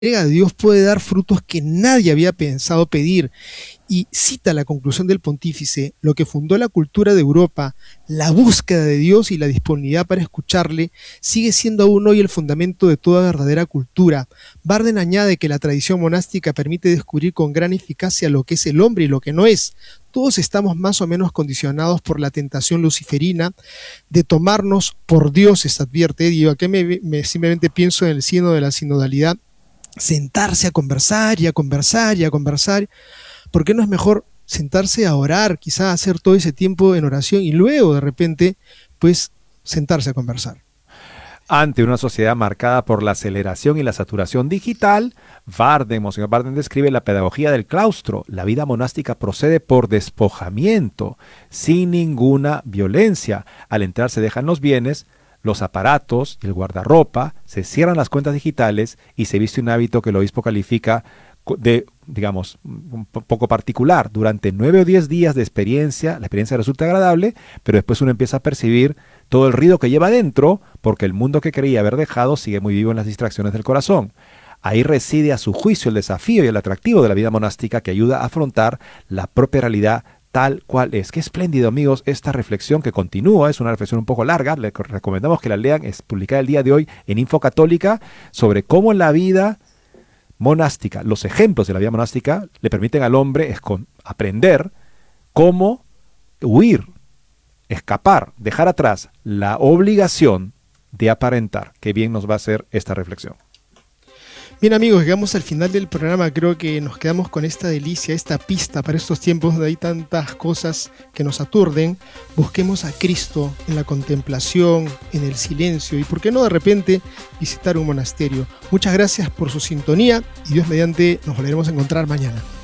entrega de Dios puede dar frutos que nadie había pensado pedir. Y cita la conclusión del pontífice: lo que fundó la cultura de Europa, la búsqueda de Dios y la disponibilidad para escucharle, sigue siendo aún hoy el fundamento de toda verdadera cultura. Barden añade que la tradición monástica permite descubrir con gran eficacia lo que es el hombre y lo que no es. Todos estamos más o menos condicionados por la tentación luciferina de tomarnos por dioses, advierte. Y yo aquí simplemente pienso en el sínodo de la sinodalidad: sentarse a conversar y a conversar y a conversar. ¿Por qué no es mejor sentarse a orar, quizá hacer todo ese tiempo en oración y luego de repente, pues, sentarse a conversar? Ante una sociedad marcada por la aceleración y la saturación digital, Monseñor Barden describe la pedagogía del claustro. La vida monástica procede por despojamiento, sin ninguna violencia. Al entrar se dejan los bienes, los aparatos, el guardarropa, se cierran las cuentas digitales y se viste un hábito que el obispo califica de, digamos, un poco particular. Durante 9 o 10 días de experiencia, la experiencia resulta agradable, pero después uno empieza a percibir todo el ruido que lleva adentro, porque el mundo que creía haber dejado sigue muy vivo en las distracciones del corazón. Ahí reside a su juicio el desafío y el atractivo de la vida monástica, que ayuda a afrontar la propia realidad tal cual es. Qué espléndido, amigos, esta reflexión que continúa. Es una reflexión un poco larga, les recomendamos que la lean. Es publicada el día de hoy en Info Católica, sobre cómo la vida monástica, los ejemplos de la vida monástica le permiten al hombre aprender cómo huir, escapar, dejar atrás la obligación de aparentar. Qué bien nos va a hacer esta reflexión. Bien, amigos, llegamos al final del programa. Creo que nos quedamos con esta delicia, esta pista para estos tiempos donde hay tantas cosas que nos aturden. Busquemos a Cristo en la contemplación, en el silencio y, ¿por qué no de repente visitar un monasterio? Muchas gracias por su sintonía y Dios mediante nos volveremos a encontrar mañana.